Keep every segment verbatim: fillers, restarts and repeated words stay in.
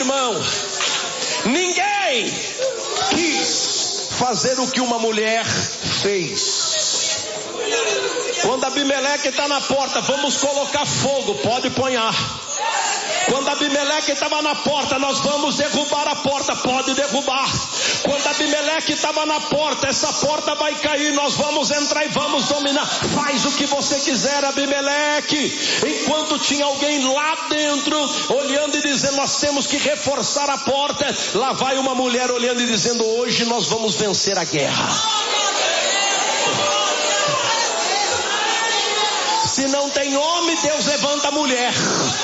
irmão, ninguém quis fazer o que uma mulher fez. Quando Abimeleque está na porta, vamos colocar fogo, pode ponhar. Quando Abimeleque estava na porta, nós vamos derrubar a porta, pode derrubar. Quando Abimeleque estava na porta, essa porta vai cair, nós vamos entrar e vamos dominar. Faz o que você quiser, Abimeleque. Enquanto tinha alguém lá dentro olhando e dizendo, nós temos que reforçar a porta, lá vai uma mulher olhando e dizendo, hoje nós vamos vencer a guerra. Se não tem homem, Deus levanta a mulher.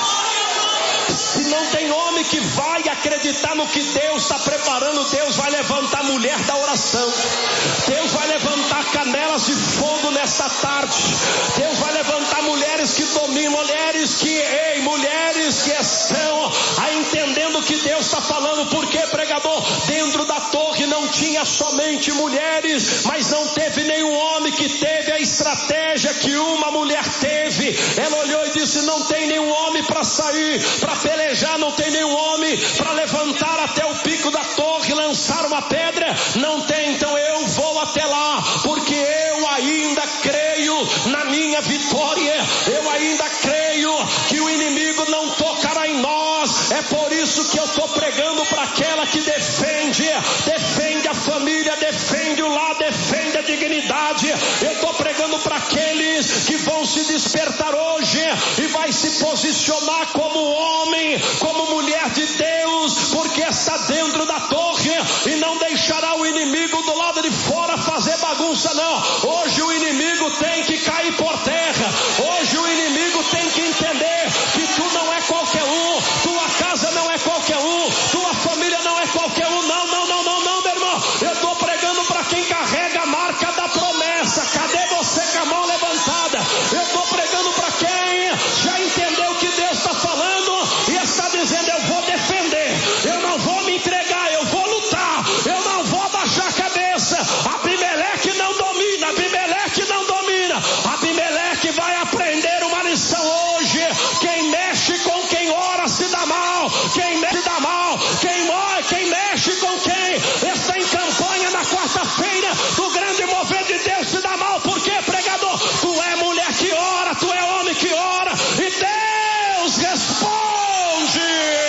Se não tem homem que vai acreditar no que Deus está preparando, Deus vai levantar a mulher da oração. Deus vai levantar canelas de fogo nessa tarde. Deus vai levantar mulheres que dominam, mulheres que, ei, mulheres que estão aí entendendo o que Deus está falando. Porque, pregador, dentro da torre não tinha somente mulheres, mas não teve nenhum homem que teve a estratégia que uma mulher teve. Ela olhou e disse, não tem nenhum homem para sair, para pelejar, não tem nenhum homem para levantar até o pico da torre, lançar uma pedra, não tem. Então eu vou até lá, porque eu ainda creio na minha vitória, eu ainda creio que o inimigo não tocará em nós. É por isso que eu estou pregando para aquela que defende, defende a família, defende o lar, defende a dignidade. Eu estou pregando para aqueles que vão se despertar hoje e vai se posicionar como homem, como mulher de Deus, porque está dentro da torre e não deixará o inimigo do lado de fora fazer bagunça, não. Hoje o inimigo tem que cair por terra. Hoje o inimigo tem que entender que tu não é qualquer um, tua casa não é qualquer um, tua família não é qualquer um. Não, não, não, não, não, meu irmão. Eu estou pregando para quem carrega a marca da promessa. Cadê você com a mão levantada? Eu estou pregando para quem já entendeu o que Deus está falando e está dizendo, eu vou defender, eu não vou me entregar, eu vou lutar, eu não vou baixar a cabeça. Abimeleque não domina, Abimeleque não domina. Abimeleque vai aprender uma lição hoje. Quem mexe com quem ora se dá mal, quem mexe dá mal, quem morre, quem mexe com quem está em campanha na quarta-feira do grande mover de Deus se dá mal. Por quê, pregador? Tu é mulher que ora, tu é homem que ora e Deus responde.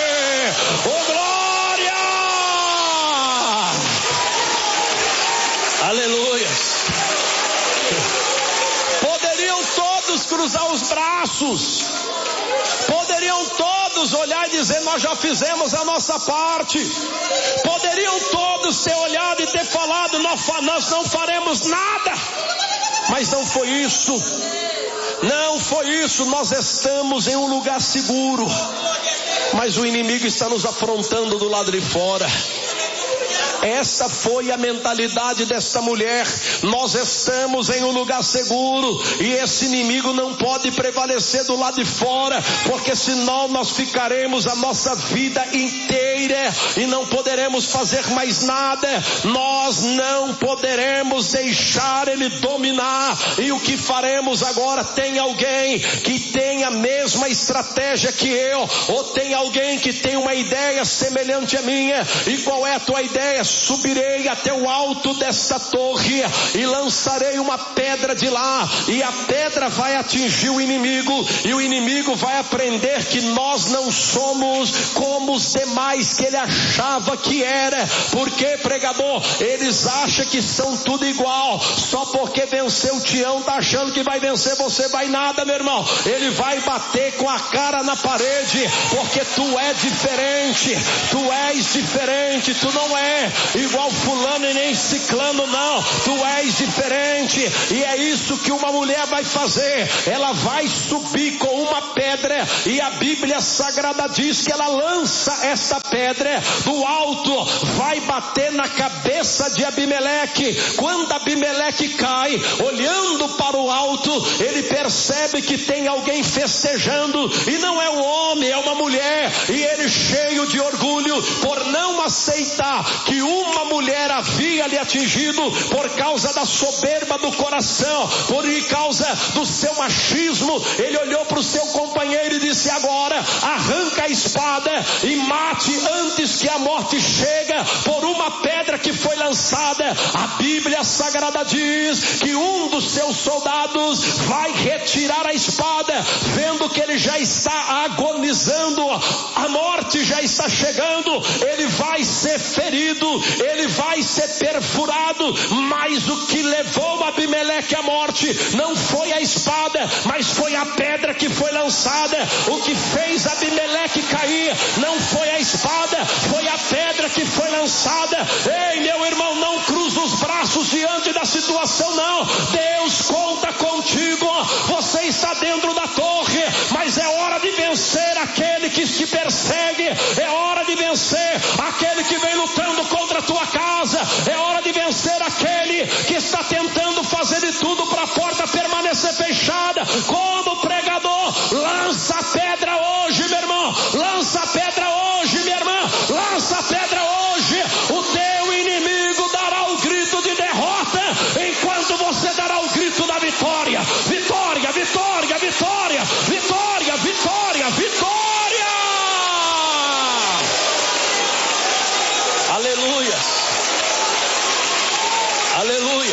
Oh, glória! Aleluia! Poderiam todos cruzar os braços, poderiam todos olhar e dizer, nós já fizemos a nossa parte. Poderiam todos ter olhado e ter falado, nós não faremos nada. Mas não foi isso. Não foi isso. Nós estamos em um lugar seguro, mas o inimigo está nos afrontando do lado de fora. Essa foi a mentalidade desta mulher. Nós estamos em um lugar seguro e esse inimigo não pode prevalecer do lado de fora, porque senão nós ficaremos a nossa vida inteira e não poderemos fazer mais nada. Nós não poderemos deixar ele dominar. E o que faremos agora? Tem alguém que tem a mesma estratégia que eu, ou tem alguém que tem uma ideia semelhante à minha. E qual é a tua ideia? Subirei até o alto desta torre e lançarei uma pedra de lá, e a pedra vai atingir o inimigo, e o inimigo vai aprender que nós não somos como os demais que ele achava que era. Porque, pregador, eles acham que são tudo igual. Só porque venceu o Tião, tá achando que vai vencer você? Vai nada, meu irmão. Ele vai bater com a cara na parede, porque tu é diferente, tu és diferente, tu não é igual fulano e nem ciclano, não. Tu és diferente. E é isso que uma mulher vai fazer. Ela vai subir com uma pedra, e a Bíblia Sagrada diz que ela lança esta pedra do alto vai bater na cabeça de Abimeleque. Quando Abimeleque cai, olhando para o alto, ele percebe que tem alguém festejando, e não é um homem, é uma mulher. E ele, cheio de orgulho, por não aceitar que uma mulher havia lhe atingido, por causa da soberba do coração, por causa do seu machismo, ele olhou para o seu companheiro e disse: agora arranca a espada e mate antes que a morte chegue por uma pedra que foi lançada. A Bíblia Sagrada diz que um dos seus soldados vai retirar a espada, vendo que ele já está agonizando, a morte já está chegando, ele vai ser ferido, ele vai ser perfurado. Mas o que levou Abimeleque à morte não foi a espada, mas foi a pedra que foi lançada. O que fez Abimeleque cair não foi a espada, foi a pedra que foi lançada. Ei, meu irmão, não cruza os braços diante da situação, não. Deus conta contigo. Você está dentro da torre, mas é hora de vencer aquele que te persegue, é hora de vencer aquele que vem lutando contra a tua casa, é hora de vencer aquele que está tentando fazer de tudo para a porta permanecer fechada. Como pregador, lança a pedra hoje, meu irmão, lança a pedra hoje, minha irmã, lança a pedra hoje. O teu inimigo dará o grito de derrota, enquanto você dará o grito da vitória. Vitória, vitória, vitória, vitória, vitória, vitória. Aleluia, aleluia.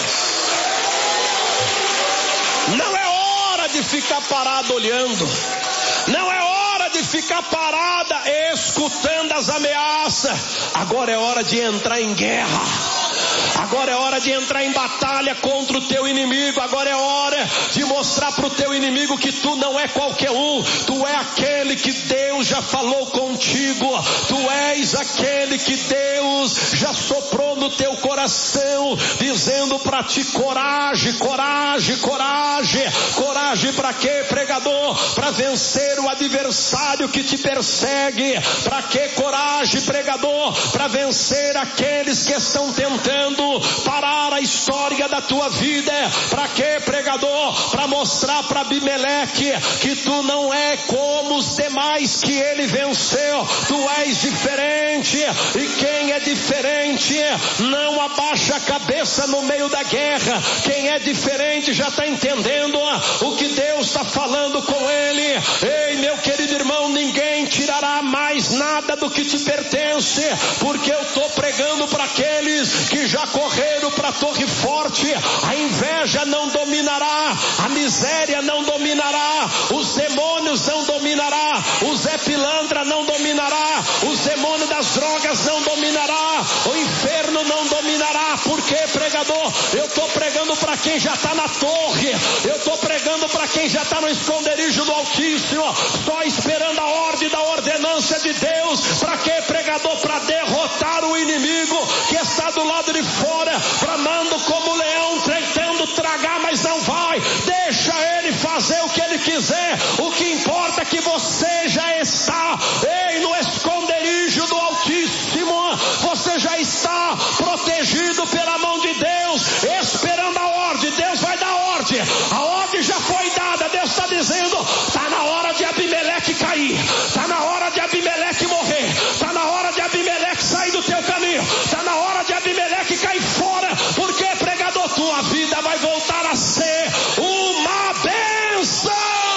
Não é hora de ficar parado olhando, não é hora de ficar parada escutando as ameaças. Agora é hora de entrar em guerra. Agora é hora de entrar em batalha contra o teu inimigo. Agora é hora de mostrar para o teu inimigo que tu não é qualquer um. Tu é aquele que Deus já falou contigo. Tu és aquele que Deus já soprou no teu coração, dizendo para ti: coragem, coragem, coragem. Coragem para quê, pregador? Para vencer o adversário que te persegue. Para que coragem, pregador? Para vencer aqueles que estão tentando parar a história da tua vida. Para que, pregador? Para mostrar para Abimeleque que tu não é como os demais que ele venceu. Tu és diferente, e quem é diferente não abaixa a cabeça no meio da guerra. Quem é diferente já está entendendo o que Deus está falando com ele. Ei, meu querido irmão, ninguém tirará mais nada do que te pertence, porque eu estou pregando para aqueles que já correram para a torre forte. A inveja não dominará, a miséria não dominará, os demônios não dominará, o Zé Pilantra não dominará, os demônios das drogas não dominará, o inferno não dominará. Por quê, pregador? Eu estou pregando para quem já está na torre, eu estou pregando para quem já está no esconderijo do Altíssimo, só esperando a ordem da ordenância de Deus. Para quê, pregador? Para derrotar o inimigo que está do lado de fora, bramando como leão, tentando tragar, mas não vai. Deixa ele fazer o que ele quiser. O que importa é que você já está, ei, no esconderijo do Altíssimo. Você já está protegido pela mão de Deus, esperando a ordem. Deus vai dar ordem, a ordem já foi dada. Deus está dizendo: está na hora de Abimeleque cair, está na hora de Abimeleque morrer, está na hora de Abimeleque sair do teu caminho, está na hora de Abimeleque cair fora. Porque, pregador, tua vida vai voltar a ser uma bênção.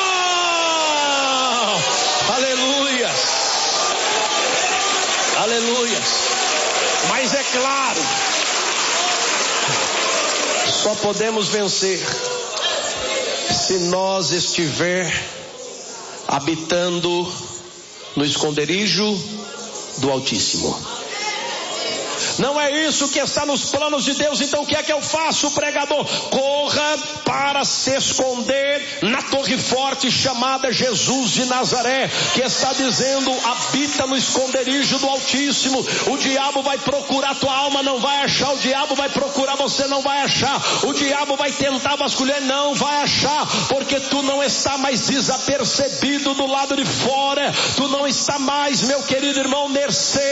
Aleluia, aleluia. Mas é claro, só podemos vencer se nós estiver habitando no esconderijo do Altíssimo. Não é isso que está nos planos de Deus. Então o que é que eu faço, pregador? Corra para se esconder na torre forte chamada Jesus de Nazaré, que está dizendo: habita no esconderijo do Altíssimo. O diabo vai procurar tua alma, não vai achar. O diabo vai procurar você, não vai achar. O diabo vai tentar vasculhar, não vai achar, porque tu não está mais desapercebido do lado de fora. Tu não está mais, meu querido irmão, mercê